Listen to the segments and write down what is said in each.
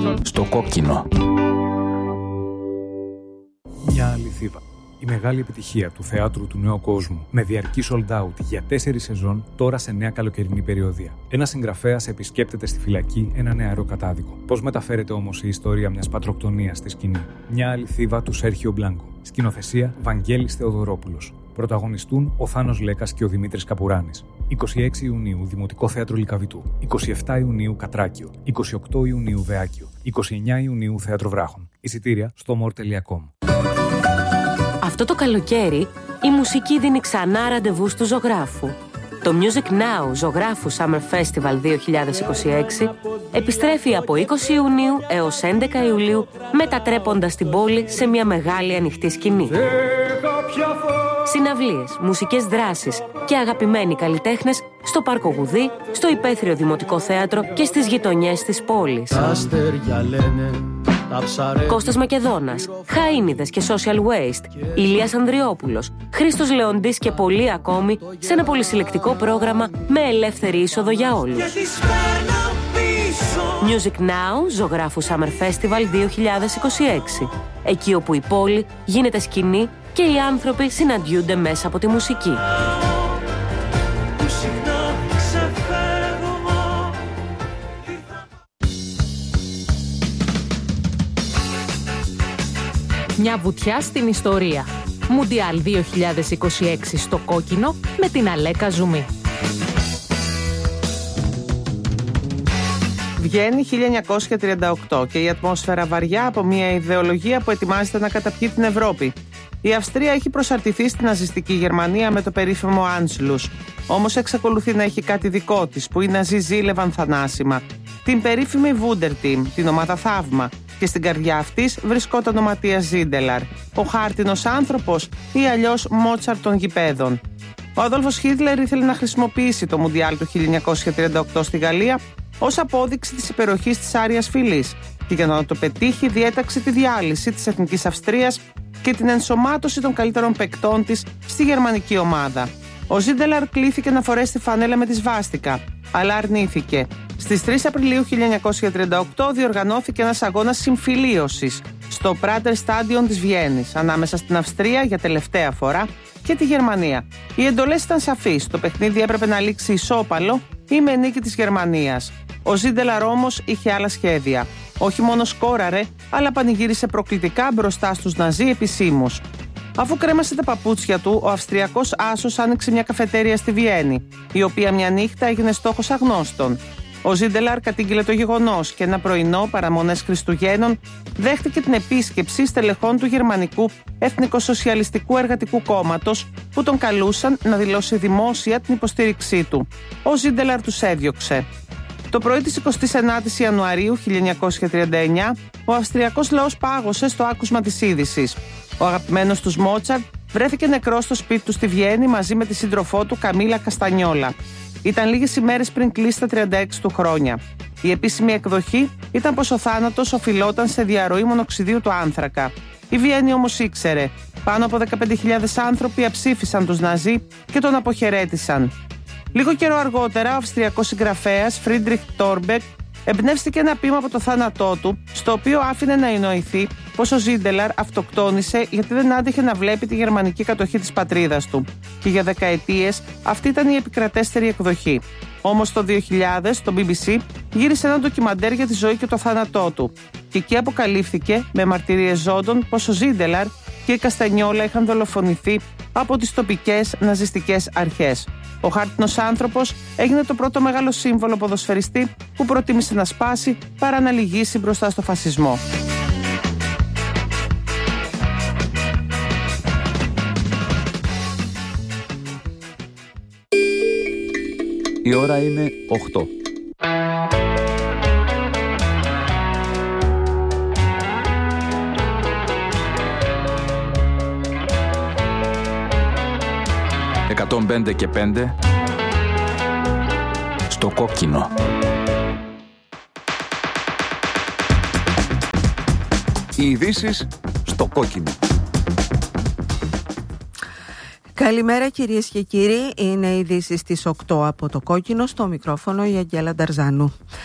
Στο κόκκινο. Μια αληθίδα. Η μεγάλη επιτυχία του θεάτρου του νέου κόσμου, με διαρκή sold out για 4 σεζόν, τώρα σε νέα καλοκαιρινή περιοδία. Ένας συγγραφέας επισκέπτεται στη φυλακή ένα νεαρό κατάδικο. Πώς μεταφέρεται όμως η ιστορία μιας πατροκτονίας στη σκηνή? Μια αληθίδα του Σέρχιο Μπλάνκο. Σκηνοθεσία Βαγγέλης Θεοδωρόπουλος. Πρωταγωνιστούν ο Θάνος Λέκας και ο Δημήτρης Καπουράνης. 26 Ιουνίου Δημοτικό Θέατρο Λυκαβητού. 27 Ιουνίου Κατράκιο. 28 Ιουνίου Βεάκιο. 29 Ιουνίου Θέατρο Βράχων. Εισιτήρια στο more.com. Αυτό το καλοκαίρι η μουσική δίνει ξανά ραντεβού στου ζωγράφου. Το Music Now Ζωγράφου Summer Festival 2026 επιστρέφει από 20 Ιουνίου έως 11 Ιουλίου, μετατρέποντας την πόλη σε μια μεγάλη ανοιχτή σκηνή. Συναυλίες, μουσικές δράσεις και αγαπημένοι καλλιτέχνες στο Πάρκο Γουδί, στο Υπαίθριο Δημοτικό Θέατρο και στις γειτονιές της πόλης. Κώστας Μακεδόνας, Χαΐνιδες και Social Waste, Ηλίας Ανδριόπουλος, Χρήστος Λεοντής και πολλοί ακόμη, σε ένα πολυσυλλεκτικό πρόγραμμα με ελεύθερη είσοδο για όλους. Music Now Ζωγράφου Summer Festival 2026. Εκεί όπου η πόλη γίνεται σκηνή και οι άνθρωποι συναντιούνται μέσα από τη μουσική. Μια βουτιά στην ιστορία. Μουντιάλ 2026 στο κόκκινο με την Αλέκα Ζουμί. Βγαίνει 1938 και η ατμόσφαιρα βαριά από μια ιδεολογία που ετοιμάζεται να καταπιεί την Ευρώπη. Η Αυστρία έχει προσαρτηθεί στην ναζιστική Γερμανία με το περίφημο Άνσλους. Όμως εξακολουθεί να έχει κάτι δικό της που οι Ναζί ζήλευαν θανάσιμα. Την περίφημη Wunderteam, την ομάδα Θαύμα. Και στην καρδιά αυτής βρισκόταν ο Ματίας Ζίντελαρ, ο χάρτινος άνθρωπος ή αλλιώς Μότσαρτ των γηπέδων. Ο Αδόλφος Χίτλερ ήθελε να χρησιμοποιήσει το Μουντιάλ του 1938 στη Γαλλία ως απόδειξη της υπεροχής της Άριας φυλής και για να το πετύχει διέταξε τη διάλυση της Εθνικής Αυστρίας και την ενσωμάτωση των καλύτερων παικτών της στη γερμανική ομάδα. Ο Ζίντελαρ κλήθηκε να φορέσει τη φανέλα με τη σβάστικα, αλλά αρνήθηκε. Στις 3 Απριλίου 1938 διοργανώθηκε ένας αγώνας συμφιλίωσης στο Prater Stadion της Βιέννης ανάμεσα στην Αυστρία για τελευταία φορά και τη Γερμανία. Οι εντολές ήταν σαφείς. Το παιχνίδι έπρεπε να λήξει ισόπαλο ή με νίκη της Γερμανίας. Ο Ζίντελαρ όμως είχε άλλα σχέδια. Όχι μόνο σκόραρε, αλλά πανηγύρισε προκλητικά μπροστά στους Ναζί επισήμους. Αφού κρέμασε τα παπούτσια του, ο Αυστριακός άσος άνοιξε μια καφετέρια στη Βιέννη, η οποία μια νύχτα έγινε στόχος αγνώστων. Ο Ζίντελαρ κατήγγειλε το γεγονός και ένα πρωινό παραμονές Χριστουγέννων δέχτηκε την επίσκεψη στελεχών του Γερμανικού Εθνικοσοσιαλιστικού Εργατικού Κόμματος που τον καλούσαν να δηλώσει δημόσια την υποστήριξή του. Ο Ζίντελαρ τους έδιωξε. Το πρωί της 29ης Ιανουαρίου 1939, ο Αυστριακός λαός πάγωσε στο άκουσμα της είδησης. Ο αγαπημένος τους Μότσαρτ βρέθηκε νεκρός στο σπίτι του στη Βιέννη μαζί με τη σύντροφό του Καμίλα Καστανιόλα. Ήταν λίγες ημέρες πριν κλείσει τα 36 του χρόνια. Η επίσημη εκδοχή ήταν πως ο θάνατος οφειλόταν σε διαρροή μονοξιδίου του άνθρακα. Η Βιέννη όμως ήξερε. Πάνω από 15.000 άνθρωποι αψήφισαν τους Ναζί και τον αποχαιρέτησαν. Λίγο καιρό αργότερα, ο αυστριακός συγγραφέας Φρίντριχ Τόρμπεκ εμπνεύστηκε ένα ποίημα από το θάνατό του, στο οποίο άφηνε να εννοηθεί πως ο Ζίντελαρ αυτοκτόνησε γιατί δεν άντεχε να βλέπει τη γερμανική κατοχή της πατρίδας του. Και για δεκαετίες αυτή ήταν η επικρατέστερη εκδοχή. Όμως το 2000 το BBC γύρισε ένα ντοκιμαντέρ για τη ζωή και το θάνατό του. Και εκεί αποκαλύφθηκε με μαρτυρίες ζώντων πως ο Ζίντελαρ και η Καστανιόλα είχαν δολοφονηθεί από τις τοπικές ναζιστικές αρχές. Ο χάρτινος άνθρωπος έγινε το πρώτο μεγάλο σύμβολο ποδοσφαιριστή που προτίμησε να σπάσει παρά να λυγίσει μπροστά στο φασισμό. Η ώρα είναι 8. «105 και 5» στο κόκκινο. Οι ειδήσεις στο κόκκινο. Καλημέρα κυρίες και κύριοι, είναι οι ειδήσεις στις 8 από το κόκκινο, στο μικρόφωνο η Αγγέλα Νταρζάνου.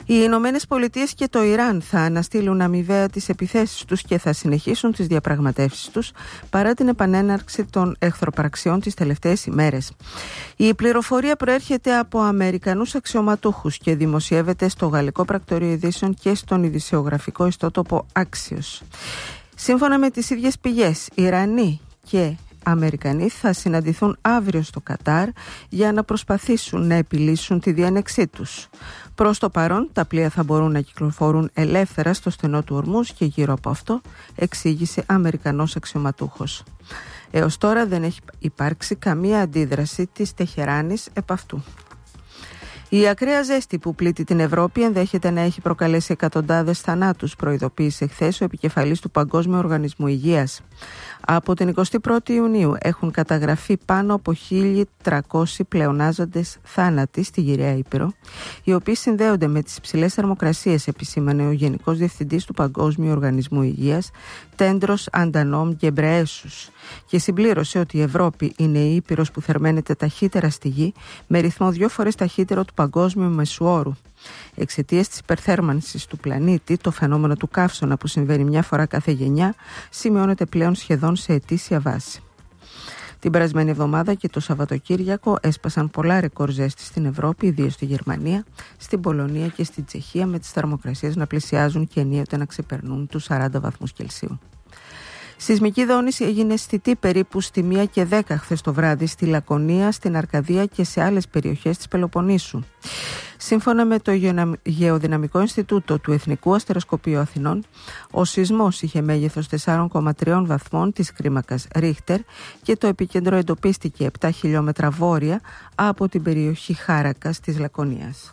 Οι Ηνωμένες Πολιτείες και το Ιράν θα αναστείλουν αμοιβαία τις επιθέσεις τους και θα συνεχίσουν τις διαπραγματεύσεις τους παρά την επανέναρξη των εχθροπραξιών τις τελευταίες ημέρες. Η πληροφορία προέρχεται από Αμερικανούς αξιωματούχους και δημοσιεύεται στο Γαλλικό Πρακτορείο Ειδήσεων και στον ειδησιογραφικό ιστότοπο Axios. Σύμφωνα με τις ίδιες πηγές, Ιρανοί και Αμερικανοί θα συναντηθούν αύριο στο Κατάρ για να προσπαθήσουν να επιλύσουν τη διένεξή τους. Προς το παρόν, τα πλοία θα μπορούν να κυκλοφορούν ελεύθερα στο στενό του Ορμούζ και γύρω από αυτό, εξήγησε Αμερικανός αξιωματούχος. Έως τώρα δεν έχει υπάρξει καμία αντίδραση της Τεχεράνης επ' αυτού. Η ακραία ζέστη που πλήττει την Ευρώπη ενδέχεται να έχει προκαλέσει εκατοντάδες θανάτους, προειδοποίησε χθες ο επικεφαλής του Παγκόσμιου Οργανισμού Υγείας. Από την 21η Ιουνίου έχουν καταγραφεί πάνω από 1.300 πλεονάζοντες θάνατοι στη Γυραιά Ήπειρο, οι οποίοι συνδέονται με τις υψηλές θερμοκρασίες, επισήμανε ο Γενικός Διευθυντής του Παγκόσμιου Οργανισμού Υγείας, Τέντρος Αντανόμ Γκεμπρεέσους, και συμπλήρωσε ότι η Ευρώπη είναι η Ήπειρος που θερμαίνεται ταχύτερα στη γη, με ρυθμό 2 φορές ταχύτερο του παγκόσμιου μεσουόρου. Εξαιτίας της υπερθέρμανσης του πλανήτη, το φαινόμενο του καύσωνα που συμβαίνει μια φορά κάθε γενιά σημειώνεται πλέον σχεδόν σε ετήσια βάση. Την περασμένη εβδομάδα και το Σαββατοκύριακο έσπασαν πολλά ρεκόρ ζέστη στην Ευρώπη, ιδίως στη Γερμανία, στην Πολωνία και στην Τσεχία, με τις θερμοκρασίες να πλησιάζουν και ενίοτε να ξεπερνούν τους 40 βαθμούς Κελσίου. Σεισμική δόνηση έγινε αισθητή περίπου στη 1:10 χθες το βράδυ στη Λακωνία, στην Αρκαδία και σε άλλες περιοχές της Πελοποννήσου. Σύμφωνα με το Γεωδυναμικό Ινστιτούτο του Εθνικού Αστεροσκοπείου Αθηνών, ο σεισμός είχε μέγεθος 4,3 βαθμών της κλίμακας Ρίχτερ και το επίκεντρο εντοπίστηκε 7 χιλιόμετρα βόρεια από την περιοχή Χάρακας της Λακωνίας.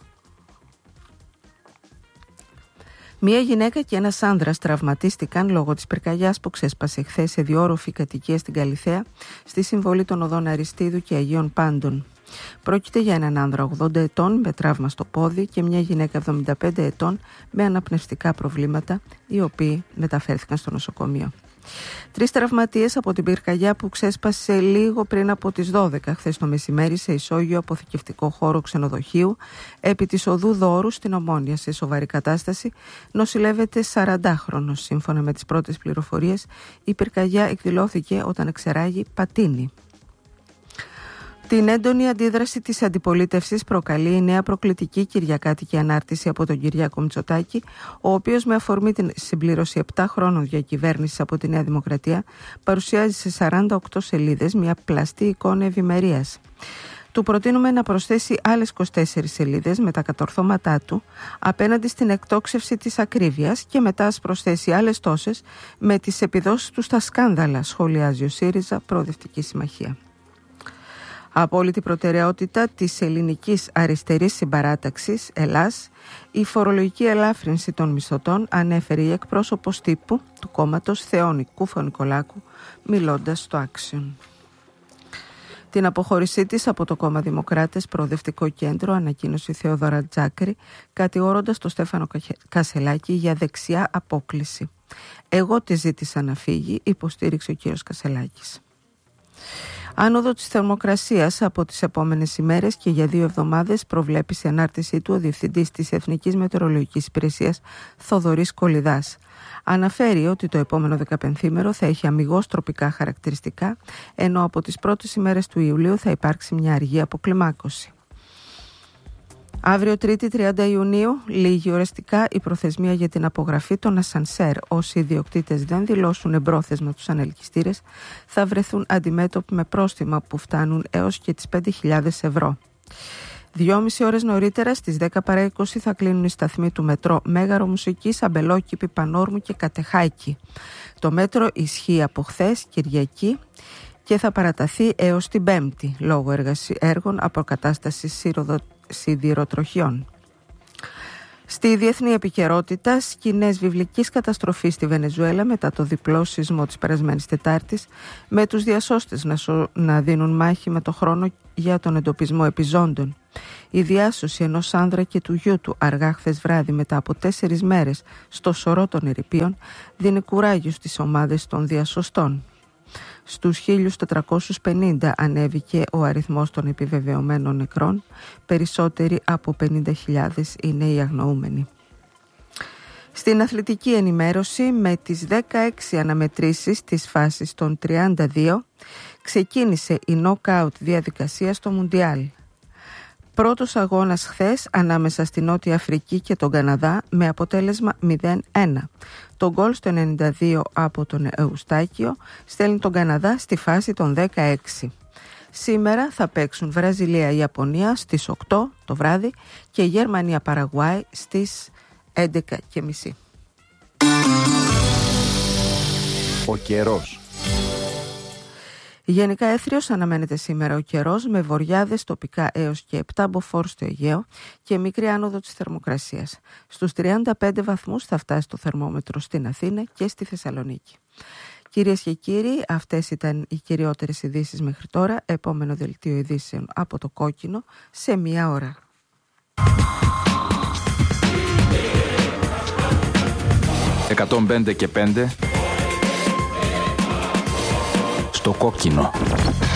Μία γυναίκα και ένας άνδρας τραυματίστηκαν λόγω της πυρκαγιάς που ξέσπασε χθες σε διόροφη κατοικία στην Καλιθέα, στη συμβολή των οδών Αριστείδου και Αγίων Πάντων. Πρόκειται για έναν άνδρα 80 ετών με τραύμα στο πόδι και μια γυναίκα 75 ετών με αναπνευστικά προβλήματα, οι οποίοι μεταφέρθηκαν στο νοσοκομείο. 3 τραυματίες από την πυρκαγιά που ξέσπασε λίγο πριν από τις 12 χθες το μεσημέρι σε ισόγειο αποθηκευτικό χώρο ξενοδοχείου επί της οδού Δόρου στην Ομόνια. Σε σοβαρή κατάσταση νοσηλεύεται 40χρονος. Σύμφωνα με τις πρώτες πληροφορίες, η πυρκαγιά εκδηλώθηκε όταν εξεράγει πατίνι. Την έντονη αντίδραση της αντιπολίτευσης προκαλεί η νέα προκλητική κυριακάτικη ανάρτηση από τον Κυριάκο Μητσοτάκη, ο οποίος με αφορμή την συμπλήρωση 7 χρόνων διακυβέρνησης από τη Νέα Δημοκρατία παρουσιάζει σε 48 σελίδες μια πλαστή εικόνα ευημερίας. Του προτείνουμε να προσθέσει άλλες 24 σελίδες με τα κατορθώματά του απέναντι στην εκτόξευση της ακρίβειας και μετά ας προσθέσει άλλες τόσες με τις επιδόσεις του στα σκάνδαλα, σχολιάζει ο ΣΥΡΙΖΑ Προοδευτική Συμμαχία. Απόλυτη προτεραιότητα της ελληνικής αριστερής συμπαράταξης, Ελλάς, η φορολογική ελάφρυνση των μισθωτών, ανέφερε η εκπρόσωπος τύπου του κόμματος Θεόνη Κούφο-Νικολάκου, μιλώντας στο Axios. Την αποχώρησή της από το κόμμα Δημοκράτες Προοδευτικό Κέντρο ανακοίνωσε η Θεοδόρα Τζάκρη, κατηγορώντας τον Στέφανο Κασελάκη για δεξιά απόκλιση. «Εγώ τη ζήτησα να φύγει», υποστήριξε ο κύριος Κασελάκης. Άνοδο της θερμοκρασίας από τις επόμενες ημέρες και για 2 εβδομάδες προβλέπει σε ανάρτησή του ο Διευθυντής της Εθνικής Μετεωρολογικής Υπηρεσίας Θοδωρής Κολιδάς. Αναφέρει ότι το επόμενο 15ήμερο θα έχει αμιγώς τροπικά χαρακτηριστικά, ενώ από τις πρώτες ημέρες του Ιουλίου θα υπάρξει μια αργή αποκλιμάκωση. Αύριο Τρίτη 30 Ιουνίου λήγει οριστικά η προθεσμία για την απογραφή των ασανσέρ. Όσοι ιδιοκτήτες δεν δηλώσουν εμπρόθεσμα τους ανελκυστήρες θα βρεθούν αντιμέτωποι με πρόστιμα που φτάνουν έως και τις 5.000 ευρώ. 2,5 ώρες νωρίτερα στις 10 παρά 20 θα κλείνουν οι σταθμοί του μετρό Μέγαρο Μουσικής, Αμπελόκηπη, Πανόρμου και Κατεχάκη. Το μέτρο ισχύει από χθες Κυριακή και θα παραταθεί έως την Πέμπτη λόγω έργων αποκατάστασης σιδηροτροχιών. Στη διεθνή επικαιρότητα, σκηνές βιβλικής καταστροφής στη Βενεζουέλα μετά το διπλό σεισμό της περασμένης Τετάρτης, με τους διασώστες να δίνουν μάχη με το χρόνο για τον εντοπισμό επιζώντων. Η διάσωση ενός άνδρα και του γιού του αργά χθες βράδυ μετά από 4 μέρες στο σωρό των ερειπίων δίνει κουράγιο στις ομάδες των διασωστών. Στους 1.450 ανέβηκε ο αριθμός των επιβεβαιωμένων νεκρών, περισσότεροι από 50.000 είναι οι αγνοούμενοι. Στην αθλητική ενημέρωση, με τις 16 αναμετρήσεις της φάσης των 32, ξεκίνησε η νοκάουτ διαδικασία στο Μουντιάλ. Πρώτος αγώνας χθες ανάμεσα στη Νότια Αφρική και τον Καναδά με αποτέλεσμα 0-1. Το γκολ στο 92 από τον Εουστάκιο στέλνει τον Καναδά στη φάση των 16. Σήμερα θα παίξουν Βραζιλία-Ιαπωνία στις 8 το βράδυ και Γερμανία-Παραγουάη στις 11:30. Ο καιρός. Γενικά έθριος αναμένεται σήμερα ο καιρός, με βοριάδες τοπικά έως και 7 μποφόρ στο Αιγαίο και μικρή άνοδο της θερμοκρασίας. Στους 35 βαθμούς θα φτάσει το θερμόμετρο στην Αθήνα και στη Θεσσαλονίκη. Κυρίες και κύριοι, αυτές ήταν οι κυριότερες ειδήσεις μέχρι τώρα. Επόμενο δελτίο ειδήσεων από το Κόκκινο σε 1 ώρα. «105 και 5» στο Κόκκινο.